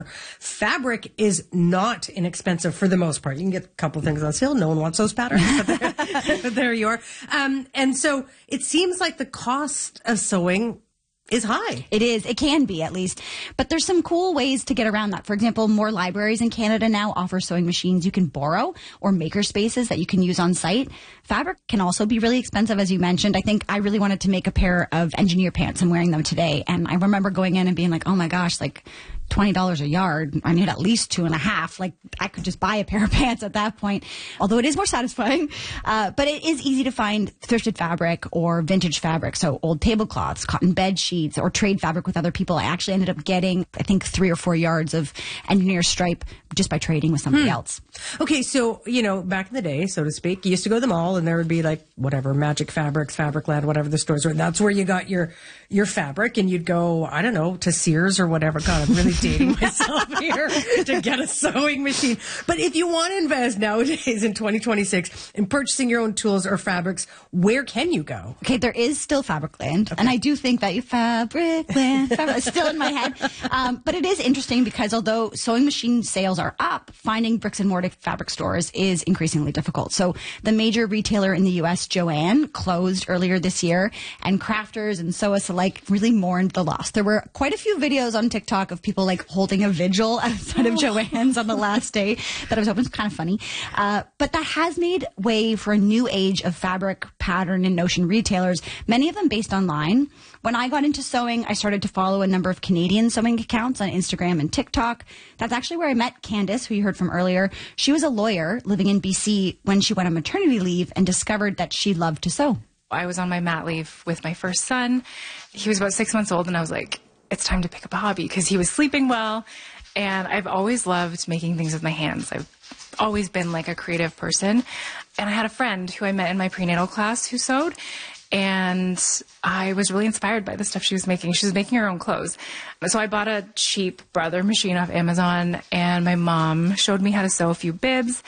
Fabric is not inexpensive for the most part. You can get a couple things on sale. No one wants those patterns, but there you are. And so it seems like the cost of sewing is high. It is. It can be, at least. But there's some cool ways to get around that. For example, more libraries in Canada now offer sewing machines you can borrow or maker spaces that you can use on site. Fabric can also be really expensive, as you mentioned. I think I really wanted to make a pair of engineer pants. I'm wearing them today. And I remember going in and being like, oh my gosh, like $20 a yard. I need at least 2.5. Like I could just buy a pair of pants at that point, although it is more satisfying. But it is easy to find thrifted fabric or vintage fabric. So old tablecloths, cotton bed sheets, or trade fabric with other people. I actually ended up getting, I think, 3 or 4 yards of engineer stripe just by trading with somebody else. Okay. So, back in the day, so to speak, you used to go to the mall and there would be like whatever, Magic Fabrics, Fabricland, whatever the stores were. That's where you got your fabric, and you'd go, I don't know, to Sears or whatever. God, I'm really dating myself here to get a sewing machine. But if you want to invest nowadays in 2026 in purchasing your own tools or fabrics, where can you go? Okay, there is still Fabricland. Okay. And I do think that Fabricland is still in my head. But it is interesting because although sewing machine sales are up, finding bricks and mortar fabric stores is increasingly difficult. So the major retailer in the U.S., Joann, closed earlier this year, and crafters and sewists alike really mourned the loss. There were quite a few videos on TikTok of people like holding a vigil outside of Joann's on the last day that I was hoping was kind of funny. But that has made way for a new age of fabric, pattern, and notion retailers, many of them based online. When I got into sewing, I started to follow a number of Canadian sewing accounts on Instagram and TikTok. That's actually where I met Candace, who you heard from earlier. She was a lawyer living in BC when she went on maternity leave and discovered that she loved to sew. I was on my mat leave with my first son. He was about 6 months old, and I was like, it's time to pick up a hobby because he was sleeping well. And I've always loved making things with my hands. I've always been like a creative person. And I had a friend who I met in my prenatal class who sewed. And I was really inspired by the stuff she was making. She was making her own clothes. So I bought a cheap Brother machine off Amazon, and my mom showed me how to sew a few bibs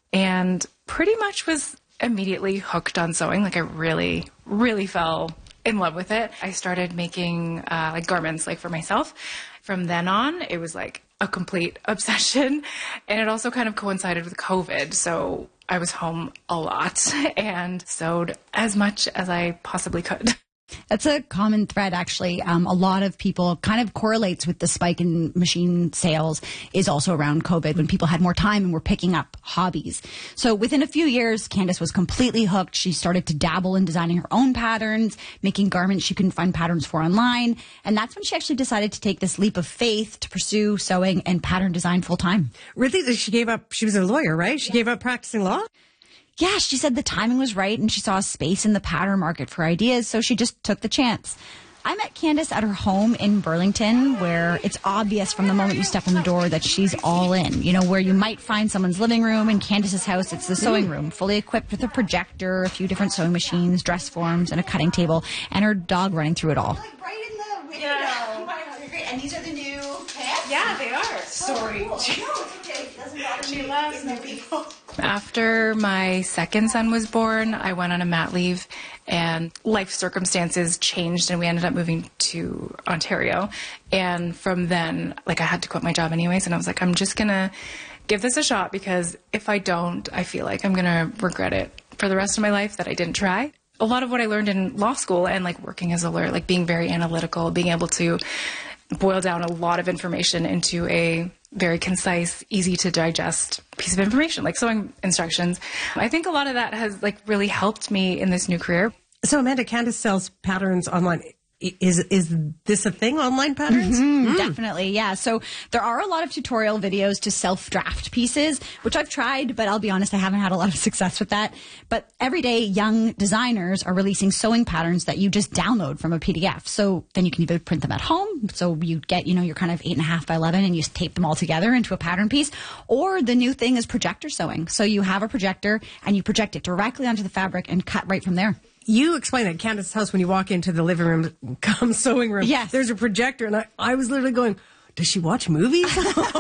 and pretty much was immediately hooked on sewing. Like I really, really fell in love with it. I started making like garments like for myself. From then on, it was like a complete obsession. And it also kind of coincided with COVID. So I was home a lot and sewed as much as I possibly could. That's a common thread, actually. A lot of people kind of correlates with the spike in machine sales is also around COVID when people had more time and were picking up hobbies. So within a few years, Candace was completely hooked. She started to dabble in designing her own patterns, making garments she couldn't find patterns for online. And that's when she actually decided to take this leap of faith to pursue sewing and pattern design full time. Really? She gave up. She was a lawyer, right? She gave up practicing law? Yeah, she said the timing was right and she saw a space in the pattern market for ideas, so she just took the chance. I met Candace at her home in Burlington, where it's obvious from the moment you step in the door that she's all in. You know, where you might find someone's living room. In Candace's house, it's the sewing room, fully equipped with a projector, a few different sewing machines, dress forms, and a cutting table, and her dog running through it all. Like right in the window. Yeah. Oh my God, great. And these are the new pants? Yeah, they are. Sorry. Oh, cool. No, it's okay. It doesn't bother me. She loves new people. After my second son was born, I went on a mat leave and life circumstances changed and we ended up moving to Ontario. And from then, like I had to quit my job anyways. And I was like, I'm just going to give this a shot because if I don't, I feel like I'm going to regret it for the rest of my life that I didn't try. A lot of what I learned in law school and like working as a lawyer, like being very analytical, being able to boil down a lot of information into a very concise, easy to digest piece of information, like sewing instructions. I think a lot of that has like really helped me in this new career. So Amanda, Candace sells patterns online. Is this a thing, online patterns? Definitely, yeah. So there are a lot of tutorial videos to self-draft pieces, which I've tried, but I'll be honest, I haven't had a lot of success with that. But every day, young designers are releasing sewing patterns that you just download from a PDF. So then you can either print them at home, so you get, you know, your kind of 8.5 by 11 and you just tape them all together into a pattern piece. Or the new thing is projector sewing. So you have a projector and you project it directly onto the fabric and cut right from there. You explained at Candace's house when you walk into the living room, come sewing room. Yes. There's a projector, and I was literally going, does she watch movies?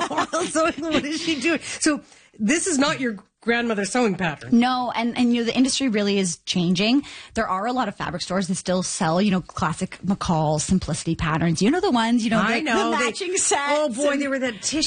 What is she doing? So this is not your grandmother's sewing pattern. No, and you know, the industry really is changing. There are a lot of fabric stores that still sell, you know, classic McCall Simplicity patterns. You know the ones, you know, I know. the matching sets. Oh boy, they were that tissue